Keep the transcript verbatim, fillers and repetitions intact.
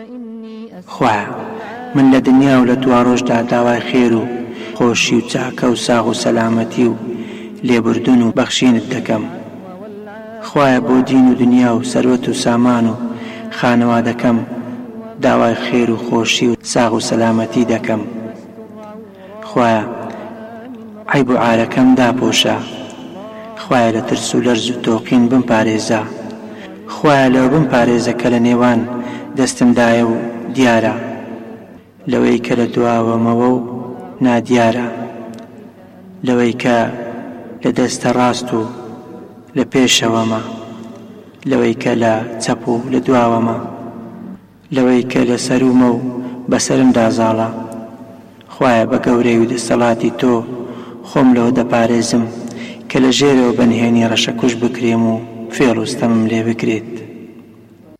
خوایە من لە دنیا و لە دوا ڕۆژدا داوای خێر و خۆشی و چاکە و ساغ و سەلامەتی و لێبوردن و بەخشینت دەکەم. خوایە بۆ دین و دنیا و سەروەت و سامان و خانەوادەکەم داوای خێر و خۆشی و ساغ و سەلامەتی دەکەم. خوایە عیب و عارەکەم داپۆشە. خوایە لە ترس و لەرز و تۆقین بمپارێزە. خوایە لەوە بمپارێزە کە لە نێوان دەستمدایە و دیارە، لەوەی کە لە دواوەمەوە و نادیارە، لەوەی کە لە دەستە ڕاست و لە پێشەوەمە، لەوەی کە لە چەپ و لە دواوەمە، لەوەی کە لە سەرومە و بەسەرم دازاڵە. خوایە بە گەورەی و دەسەڵاتی تۆ خۆم لەوە دەپارێزم کە لە ژێرەوە بەنهێنی ڕەشە کوش بکرێم و فێڵ و ستەمم لێ بکرێت.